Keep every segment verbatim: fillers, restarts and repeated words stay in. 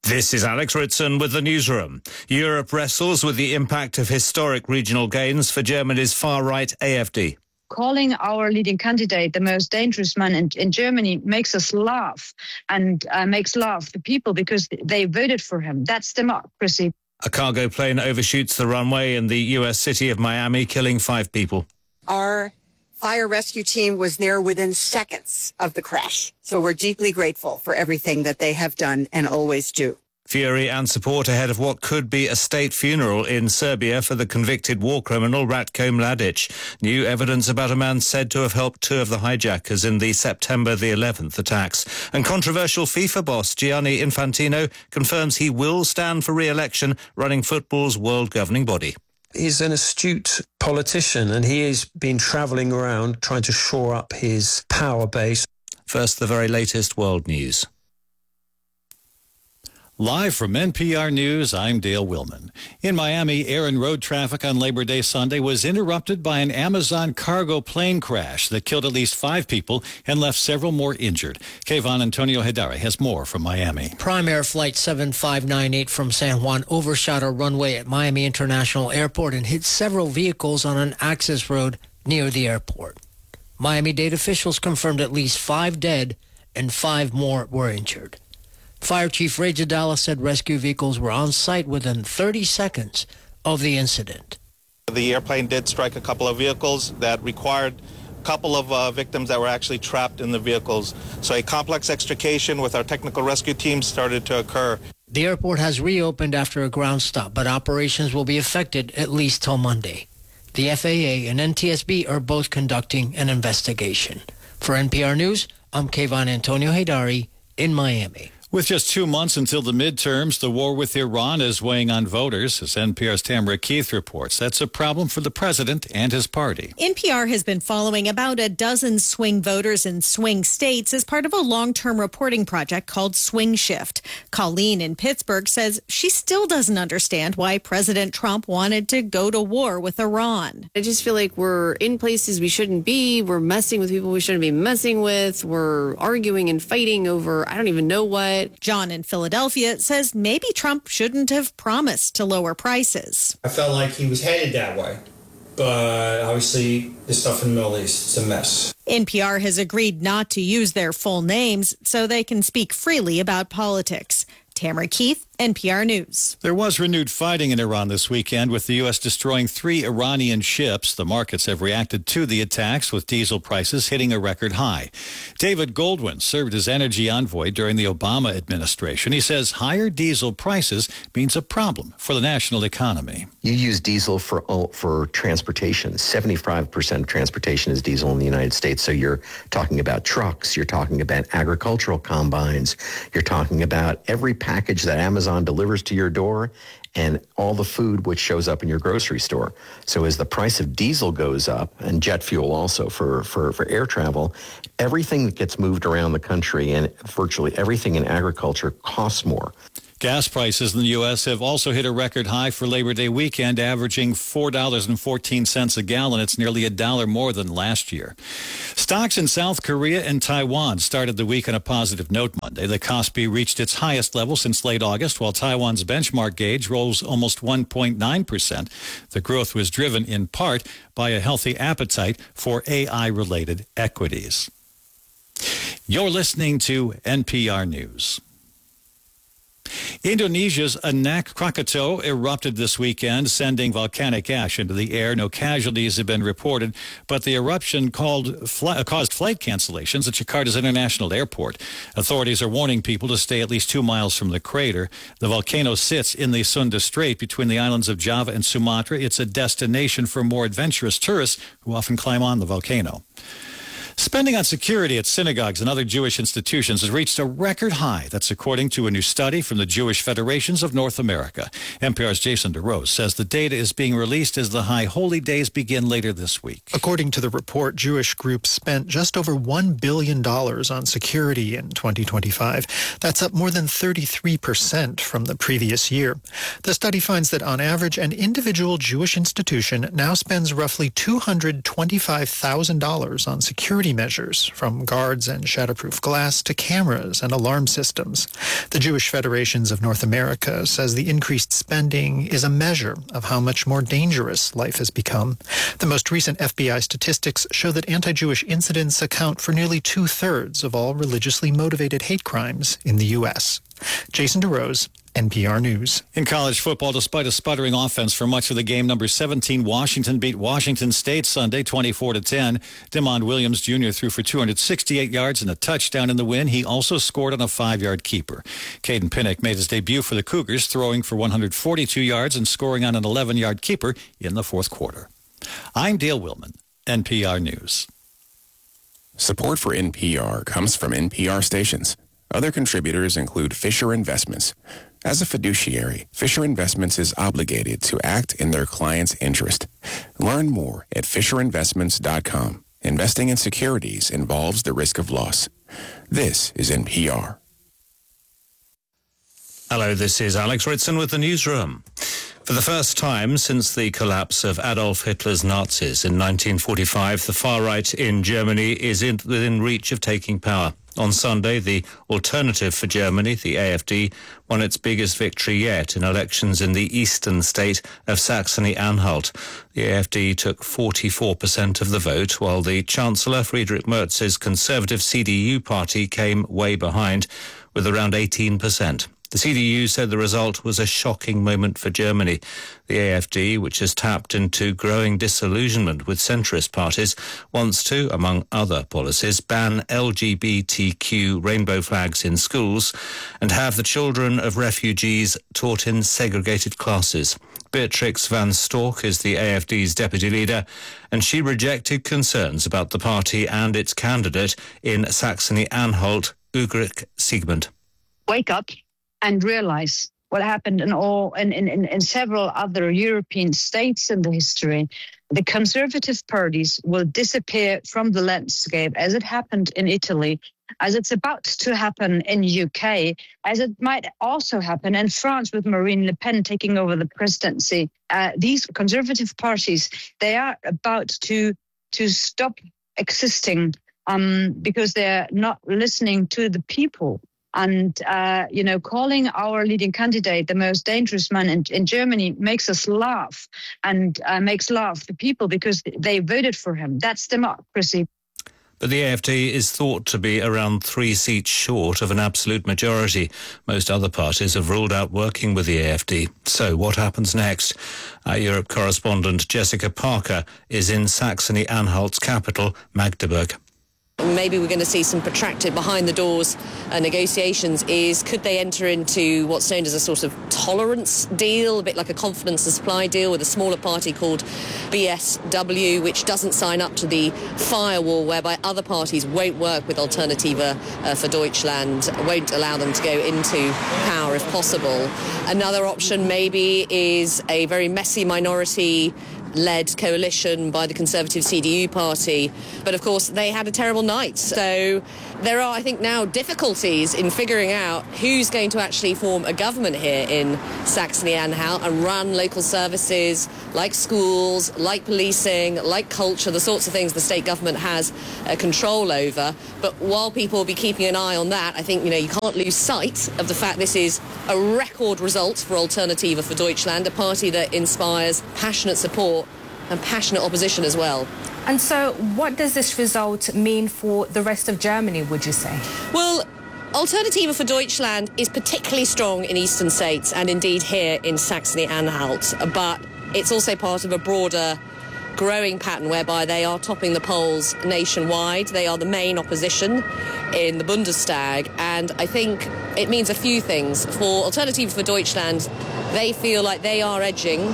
This is Alex Ritson with the newsroom. Europe wrestles with the impact of historic regional gains for Germany's far-right A F D. Calling our leading candidate the most dangerous man in, in Germany makes us laugh and uh, makes laugh the people because they voted for him. That's democracy. A cargo plane overshoots the runway in the U S city of Miami, killing five people. Our fire rescue team was there within seconds of the crash. So we're deeply grateful for everything that they have done and always do. Fury and support ahead of what could be a state funeral in Serbia for the convicted war criminal Ratko Mladic. New evidence about a man said to have helped two of the hijackers in the September the eleventh attacks. And controversial FIFA boss Gianni Infantino confirms he will stand for re-election, running football's world governing body. He's an astute politician and he has been travelling around trying to shore up his power base. First, the very latest world news. Live from N P R News, I'm Dale Willman. In Miami, air and road traffic on Labor Day Sunday was interrupted by an Amazon cargo plane crash that killed at least five people and left several more injured. Kayvon Antonio Hedari has more from Miami. Prime Air Flight seven five nine eight from San Juan overshot a runway at Miami International Airport and hit several vehicles on an access road near the airport. Miami-Dade officials confirmed at least five dead and five more were injured. Fire Chief Ray Jadala said rescue vehicles were on site within thirty seconds of the incident. The airplane did strike a couple of vehicles that required a couple of uh, victims that were actually trapped in the vehicles. So a complex extrication with our technical rescue team started to occur. The airport has reopened after a ground stop, but operations will be affected at least till Monday. The F A A and N T S B are both conducting an investigation. For N P R News, I'm Kayvon Antonio Hedari in Miami. With just two months until the midterms, the war with Iran is weighing on voters. As N P R's Tamara Keith reports, that's a problem for the president and his party. N P R has been following about a dozen swing voters in swing states as part of a long-term reporting project called Swing Shift. Colleen in Pittsburgh says she still doesn't understand why President Trump wanted to go to war with Iran. I just feel like we're in places we shouldn't be. We're messing with people we shouldn't be messing with. We're arguing and fighting over I don't even know what. John in Philadelphia says maybe Trump shouldn't have promised to lower prices. I felt like he was headed that way, but obviously the stuff in the Middle East is a mess. N P R has agreed not to use their full names so they can speak freely about politics. Tamara Keith, N P R News. There was renewed fighting in Iran this weekend, with the U S destroying three Iranian ships. The markets have reacted to the attacks, with diesel prices hitting a record high. David Goldwyn served as energy envoy during the Obama administration. He says higher diesel prices means a problem for the national economy. You use diesel for for transportation. seventy-five percent of transportation is diesel in the United States. So you're talking about trucks, you're talking about agricultural combines, you're talking about every package that Amazon delivers to your door and all the food which shows up in your grocery store. So as the price of diesel goes up, and jet fuel also for, for, for air travel, everything that gets moved around the country and virtually everything in agriculture costs more. Gas prices in the U S have also hit a record high for Labor Day weekend, averaging four dollars and fourteen cents a gallon. It's nearly a dollar more than last year. Stocks in South Korea and Taiwan started the week on a positive note Monday. The Kospi reached its highest level since late August, while Taiwan's benchmark gauge rose almost one point nine percent. The growth was driven in part by a healthy appetite for A I-related equities. You're listening to N P R News. Indonesia's Anak Krakatau erupted this weekend, sending volcanic ash into the air. No casualties have been reported, but the eruption called, fl- caused flight cancellations at Jakarta's international airport. Authorities are warning people to stay at least two miles from the crater. The volcano sits in the Sunda Strait between the islands of Java and Sumatra. It's a destination for more adventurous tourists who often climb on the volcano. Spending on security at synagogues and other Jewish institutions has reached a record high. That's according to a new study from the Jewish Federations of North America. N P R's Jason DeRose says the data is being released as the High Holy Days begin later this week. According to the report, Jewish groups spent just over one billion dollars on security in twenty twenty-five. That's up more than thirty-three percent from the previous year. The study finds that on average, an individual Jewish institution now spends roughly two hundred twenty-five thousand dollars on security security measures, from guards and shatterproof glass to cameras and alarm systems. The Jewish Federations of North America says the increased spending is a measure of how much more dangerous life has become. The most recent F B I statistics show that anti-Jewish incidents account for nearly two-thirds of all religiously motivated hate crimes in the U S. Jason DeRose, N P R News. In college football, despite a sputtering offense for much of the game, number seventeen Washington beat Washington State Sunday twenty-four to ten. Demond Williams Junior threw for two hundred sixty-eight yards and a touchdown in the win. He also scored on a five-yard keeper. Caden Pinnock made his debut for the Cougars, throwing for one hundred forty-two yards and scoring on an eleven-yard keeper in the fourth quarter. I'm Dale Willman, N P R News. Support for N P R comes from N P R stations. Other contributors include Fisher Investments. As a fiduciary, Fisher Investments is obligated to act in their client's interest. Learn more at fisher investments dot com. Investing in securities involves the risk of loss. This is N P R. Hello, this is Alex Ritson with the newsroom. For the first time since the collapse of Adolf Hitler's Nazis in nineteen forty-five, the far right in Germany is in, within reach of taking power. On Sunday, the Alternative for Germany, the A F D, won its biggest victory yet in elections in the eastern state of Saxony-Anhalt. The A F D took forty-four percent of the vote, while the Chancellor, Friedrich Merz's Conservative C D U party, came way behind with around eighteen percent. The C D U said the result was a shocking moment for Germany. The A F D, which has tapped into growing disillusionment with centrist parties, wants to, among other policies, ban L G B T Q rainbow flags in schools and have the children of refugees taught in segregated classes. Beatrix van Storck is the A F D's deputy leader, and she rejected concerns about the party and its candidate in Saxony-Anhalt, Ulrich Siegmund. Wake up and realize what happened in all in, in, in several other European states in the history. The conservative parties will disappear from the landscape, as it happened in Italy, as it's about to happen in U K, as it might also happen in France with Marine Le Pen taking over the presidency. Uh, these conservative parties, they are about to to stop existing um, because they're not listening to the people. And, uh, you know, calling our leading candidate the most dangerous man in, in Germany makes us laugh and uh, makes laugh the people because they voted for him. That's democracy. But the A F D is thought to be around three seats short of an absolute majority. Most other parties have ruled out working with the A F D. So what happens next? Our Europe correspondent Jessica Parker is in Saxony-Anhalt's capital, Magdeburg. Maybe we're going to see some protracted behind-the-doors uh, negotiations. Is could they enter into what's known as a sort of tolerance deal, a bit like a confidence and supply deal with a smaller party called B S W, which doesn't sign up to the firewall whereby other parties won't work with Alternative uh, for Deutschland, won't allow them to go into power if possible. Another option maybe is a very messy minority led coalition by the Conservative C D U party. But of course, they had a terrible night. So there are, I think, now difficulties in figuring out who's going to actually form a government here in Saxony-Anhalt and run local services like schools, like policing, like culture, the sorts of things the state government has uh, control over. But while people will be keeping an eye on that, I think, you know, you can't lose sight of the fact this is a record result for Alternative for Deutschland, a party that inspires passionate support and passionate opposition as well. And so what does this result mean for the rest of Germany, would you say? Well, Alternative for Deutschland is particularly strong in eastern states and indeed here in Saxony-Anhalt, but it's also part of a broader growing pattern whereby they are topping the polls nationwide. They are the main opposition in the Bundestag, and I think it means a few things. For Alternative for Deutschland, they feel like they are edging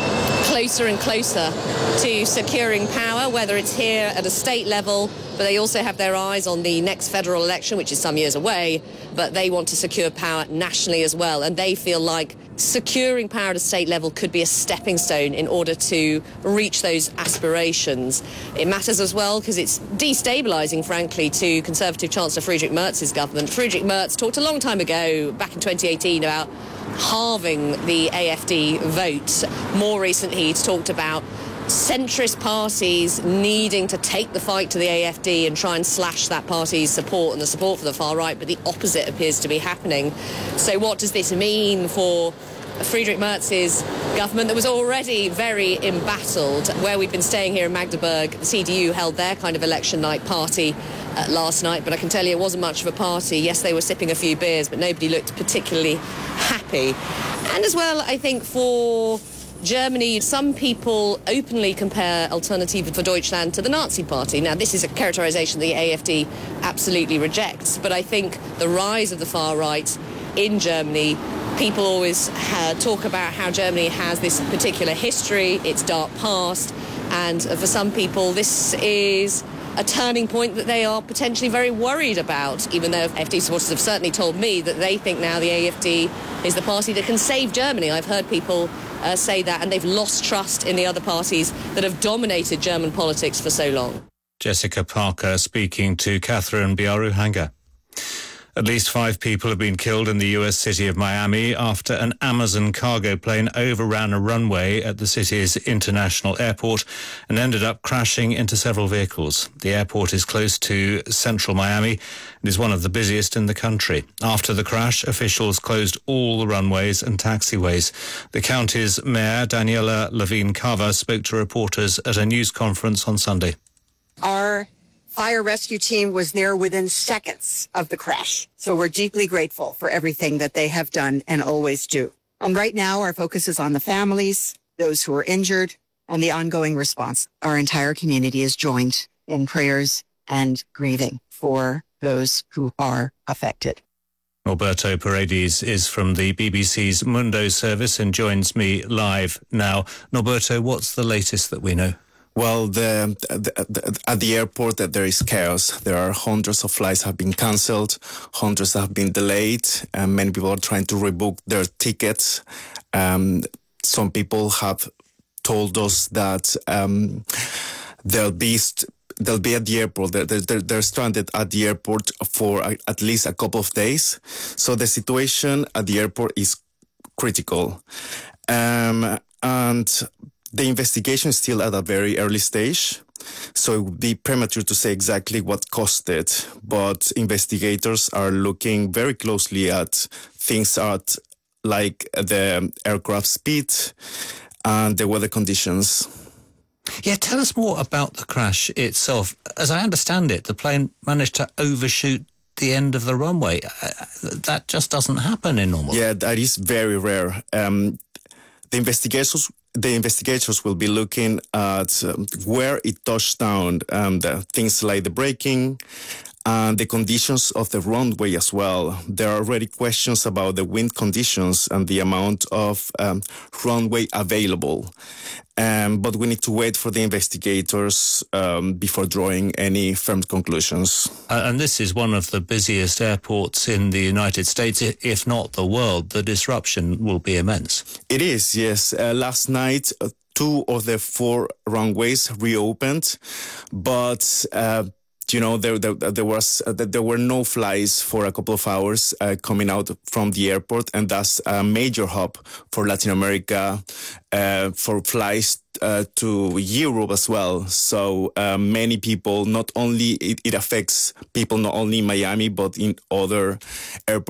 closer and closer to securing power, whether it's here at a state level, but they also have their eyes on the next federal election, which is some years away, but they want to secure power nationally as well, and they feel like securing power at a state level could be a stepping stone in order to reach those aspirations. It matters as well because it's destabilising, frankly, to Conservative Chancellor Friedrich Merz's government. Friedrich Merz talked a long time ago, back in twenty eighteen, about halving the A F D vote. More recently, he's talked about centrist parties needing to take the fight to the A F D and try and slash that party's support and the support for the far right, but the opposite appears to be happening. So what does this mean for Friedrich Merz's government that was already very embattled? Where we've been staying here in Magdeburg, the C D U held their kind of election night party uh, last night, but I can tell you it wasn't much of a party. Yes, they were sipping a few beers, but nobody looked particularly happy. And as well, I think for Germany, some people openly compare Alternative for Deutschland to the Nazi Party. Now, this is a characterization the A F D absolutely rejects, but I think the rise of the far right in Germany, people always uh, talk about how Germany has this particular history, its dark past, and for some people this is a turning point that they are potentially very worried about, even though A F D supporters have certainly told me that they think now the A F D is the party that can save Germany. I've heard people uh, say that, and they've lost trust in the other parties that have dominated German politics for so long. Jessica Parker speaking to Catherine Biaruhanga. At least five people have been killed in the U S city of Miami after an Amazon cargo plane overran a runway at the city's international airport and ended up crashing into several vehicles. The airport is close to central Miami and is one of the busiest in the country. After the crash, officials closed all the runways and taxiways. The county's mayor, Daniela Levine Cava, spoke to reporters at a news conference on Sunday. Our fire rescue team was there within seconds of the crash. So we're deeply grateful for everything that they have done and always do. And right now, our focus is on the families, those who are injured, and the ongoing response. Our entire community is joined in prayers and grieving for those who are affected. Norberto Paredes is from the B B C's Mundo service and joins me live now. Norberto, what's the latest that we know? Well, the, the, the, at the airport, uh, there is chaos. There are hundreds of flights have been cancelled, hundreds have been delayed, and many people are trying to rebook their tickets. Um, some people have told us that um, they'll be st- they'll be at the airport. They're, they're, they're stranded at the airport for uh, at least a couple of days. So the situation at the airport is critical, um, and the investigation is still at a very early stage, so it would be premature to say exactly what caused it. But investigators are looking very closely at things at like the aircraft speed and the weather conditions. Yeah, tell us more about the crash itself. As I understand it, the plane managed to overshoot the end of the runway. Uh, that just doesn't happen in normal. Yeah, that is very rare. Um, the investigators The investigators will be looking at um, where it touched down, um, the things like the braking and the conditions of the runway as well. There are already questions about the wind conditions and the amount of um, runway available. Um, but we need to wait for the investigators um, before drawing any firm conclusions. Uh, and this is one of the busiest airports in the United States, if not the world. The disruption will be immense. It is, yes. Uh, last night, uh, two of the four runways reopened, but uh, you know, there, there, there was uh, there were no flights for a couple of hours uh, coming out from the airport, and that's a major hub for Latin America, uh, for flights uh, to Europe as well. So uh, many people, not only it, it affects people not only in Miami but in other airports.